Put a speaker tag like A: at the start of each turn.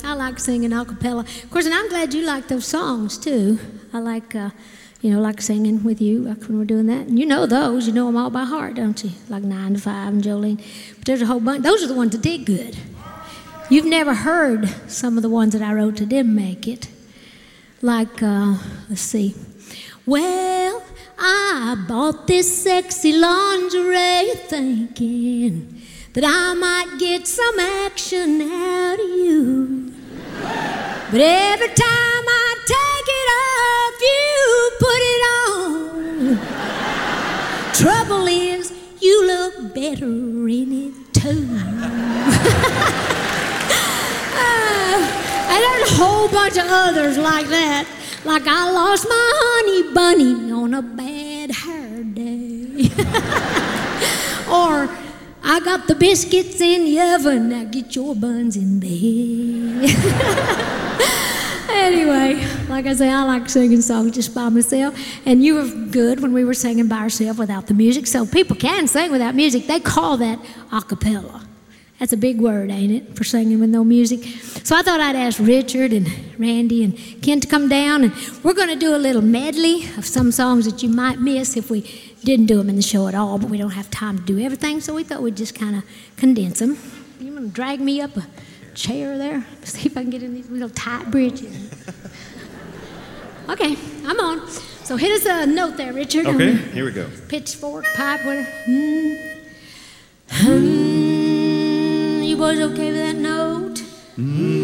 A: I like singing a cappella. Of course, and I'm glad you like those songs, too. I like, like singing with you, like when we're doing that. And you know those. You know them all by heart, don't you? Like 9 to 5 and Jolene. But there's a whole bunch. Those are the ones that did good. You've never heard some of the ones that I wrote that didn't make it. Like, let's see. Well, I bought this sexy lingerie thinking that I might get some action out of you. But every time I take it off, you put it on. Trouble is, you look better in it too. And there's a whole bunch of others like that. Like I lost my honey bunny on a bad hair day. Or I got the biscuits in the oven, now get your buns in bed. Anyway, like I say, I like singing songs just by myself. And you were good when we were singing by ourselves without the music. So people can sing without music. They call that a cappella. That's a big word, ain't it, for singing with no music? So I thought I'd ask Richard and Randy and Ken to come down, and we're going to do a little medley of some songs that you might miss if we didn't do them in the show at all, but we don't have time to do everything, so we thought we'd just kind of condense them. You want to drag me up a chair there? See if I can get in these little tight bridges. Okay, I'm on. So hit us a note there, Richard.
B: Okay, here we go.
A: Pitchfork, pipe, whatever. You boys okay with that note?